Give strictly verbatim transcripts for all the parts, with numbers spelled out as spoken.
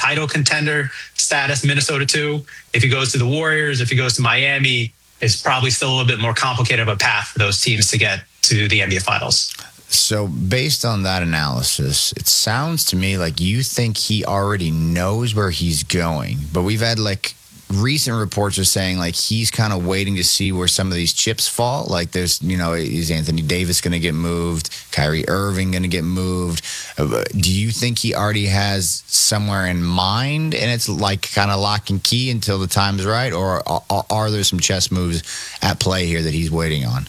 title contender status, Minnesota too. If he goes to the Warriors, if he goes to Miami, it's probably still a little bit more complicated of a path for those teams to get to the N B A Finals. So based on that analysis, it sounds to me like you think he already knows where he's going. But we've had like recent reports are saying like he's kind of waiting to see where some of these chips fall. Like there's, you know, is Anthony Davis going to get moved? Kyrie Irving going to get moved? Do you think he already has somewhere in mind and it's like kind of lock and key until the time's right? Or are, are there some chess moves at play here that he's waiting on?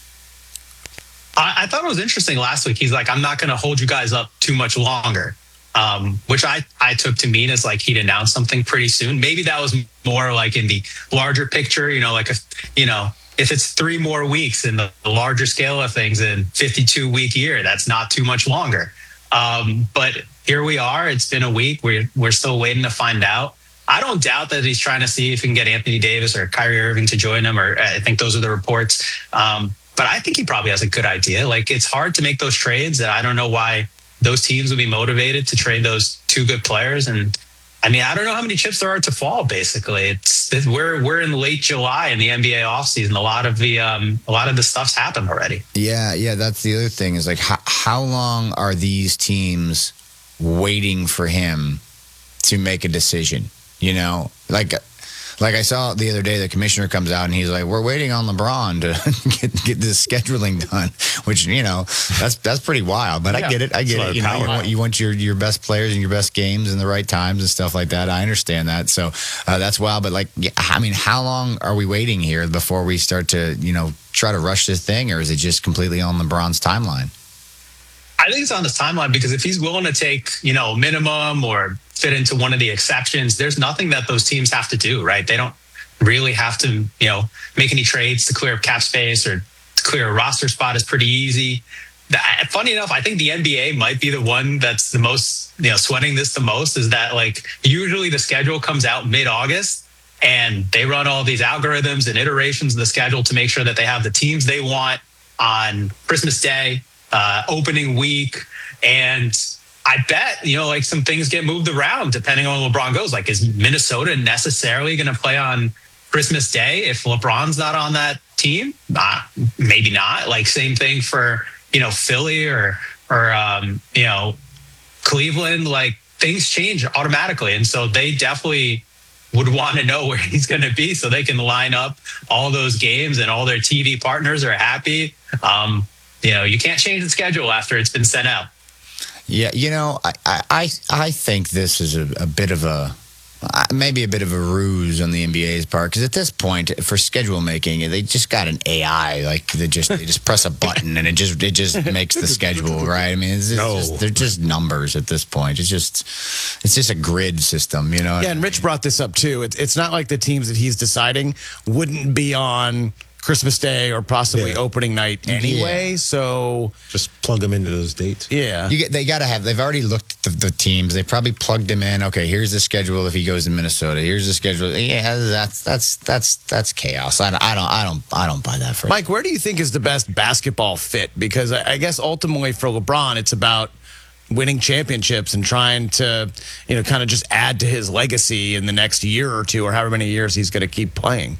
I, I thought it was interesting last week. He's like, I'm not going to hold you guys up too much longer. Um, which I, I took to mean as like he'd announce something pretty soon. Maybe that was more like in the larger picture, you know, like, if, you know, if it's three more weeks in the, the larger scale of things in fifty-two week year, that's not too much longer. Um, but here we are. It's been a week. We're, we're still waiting to find out. I don't doubt that he's trying to see if he can get Anthony Davis or Kyrie Irving to join him, or I think those are the reports. Um, but I think he probably has a good idea. Like, it's hard to make those trades, and I don't know why those teams would be motivated to trade those two good players. And I mean, I don't know how many chips there are to fall. Basically, it's we're we're in late July in the N B A offseason. A lot of the um, a lot of the stuff's happened already. Yeah, yeah. That's the other thing is like how how long are these teams waiting for him to make a decision? You know, like. Like I saw the other day, the commissioner comes out and he's like, "We're waiting on LeBron to get get this scheduling done," which, you know, that's that's pretty wild. But yeah, I get it. I get it. You know, you want, you want your your best players and your best games in the right times and stuff like that. I understand that. So uh, that's wild. But like, I mean, how long are we waiting here before we start to, you know, try to rush this thing, or is it just completely on LeBron's timeline? I think it's on his timeline because if he's willing to take, you know, minimum or fit into one of the exceptions, there's nothing that those teams have to do, right? They don't really have to, you know, make any trades to clear up cap space or to clear a roster spot is pretty easy. That, funny enough, I think the N B A might be the one that's the most, you know, sweating this the most, is that like usually the schedule comes out mid-August and they run all these algorithms and iterations of the schedule to make sure that they have the teams they want on Christmas Day, uh, opening week. And I bet, you know, like some things get moved around depending on where LeBron goes. Like, is Minnesota necessarily going to play on Christmas Day if LeBron's not on that team? Not, maybe not. Like, same thing for, you know, Philly or, or um, you know, Cleveland. Like, things change automatically. And so they definitely would want to know where he's going to be so they can line up all those games and all their T V partners are happy. Um, you know, you can't change the schedule after it's been sent out. Yeah, you know, I I, I think this is a, a bit of a, maybe a bit of a ruse on the N B A's part, because at this point, for schedule making, they just got an A I, like they just they just press a button and it just it just makes the schedule, right? I mean, it's, it's no. just, they're just numbers at this point. It's just it's just a grid system, you know. Yeah, and Rich brought this up too. It's it's not like the teams that he's deciding wouldn't be on Christmas Day or possibly yeah. opening night anyway. Yeah. So just plug them into those dates. Yeah, you get, they got to have. They've already looked at the, the teams. They probably plugged him in. Okay, here's the schedule if he goes to Minnesota. Here's the schedule. Yeah, that's that's that's that's chaos. I don't I don't I don't I don't buy that. For Mike, where do you think is the best basketball fit? Because I, I guess ultimately for LeBron, it's about winning championships and trying to, you know, kind of just add to his legacy in the next year or two, or however many years he's going to keep playing.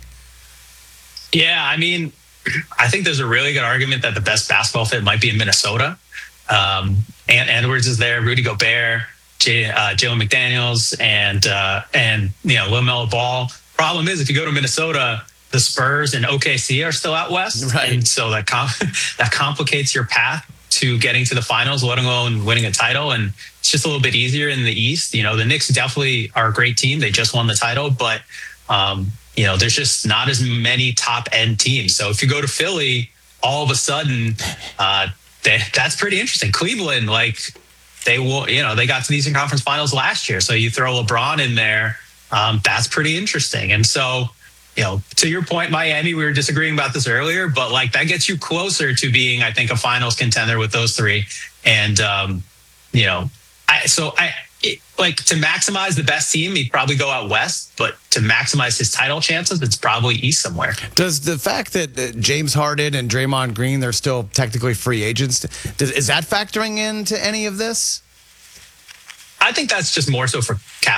Yeah, I mean, I think there's a really good argument that the best basketball fit might be in Minnesota. Um, and Edwards is there, Rudy Gobert, J, uh, Jalen McDaniels, and uh, and you know LaMelo Ball. Problem is, if you go to Minnesota, the Spurs and O K C are still out west, right? And so that com- that complicates your path to getting to the finals, let alone winning a title. And it's just a little bit easier in the East. You know, the Knicks definitely are a great team; they just won the title, but um, you know, there's just not as many top end teams. So if you go to Philly, all of a sudden, uh, they, that's pretty interesting. Cleveland, like they will, you know, they got to the Eastern Conference Finals last year. So you throw LeBron in there, um, that's pretty interesting. And so, you know, to your point, Miami, we were disagreeing about this earlier, but like that gets you closer to being, I think, a finals contender with those three. And, um, you know, I, so I, It, like to maximize the best team, he'd probably go out west, but to maximize his title chances, it's probably east somewhere. Does the fact that uh, James Harden and Draymond Green, they're still technically free agents, does, is that factoring into any of this? I think that's just more so for cap